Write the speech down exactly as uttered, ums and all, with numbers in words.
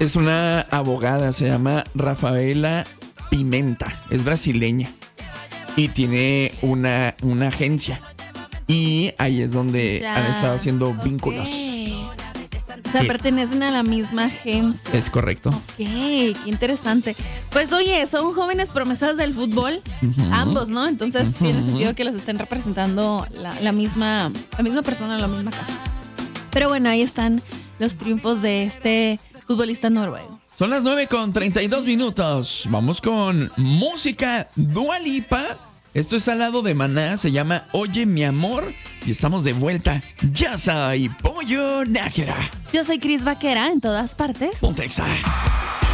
es una abogada, se llama Rafaela Pimenta, es brasileña y tiene una, una agencia. Y ahí es donde Ya. han estado haciendo Ok. vínculos. O sea, Sí. pertenecen a la misma agencia. Es correcto. Ok, qué interesante. Pues oye, son jóvenes promesas del fútbol, Ujú. ambos, ¿no? Entonces Ujú. tiene sentido que los estén representando la, la misma, la misma persona, la misma casa. Pero bueno, ahí están los triunfos de este futbolista noruego. Son las nueve con treinta y dos minutos. Vamos con música Dua Lipa. Esto es al lado de Maná, se llama Oye mi amor. Y estamos de vuelta. Ya soy Pollo Nájera. Yo soy Cris Vaquera en todas partes. Ponte Exa.